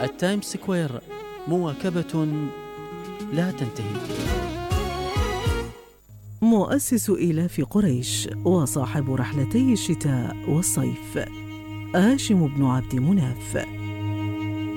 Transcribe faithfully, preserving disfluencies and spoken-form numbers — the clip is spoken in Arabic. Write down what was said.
التايمز سكوير، مواكبة لا تنتهي. مؤسس إيلاف قريش وصاحب رحلتي الشتاء والصيف، هاشم بن عبد مناف.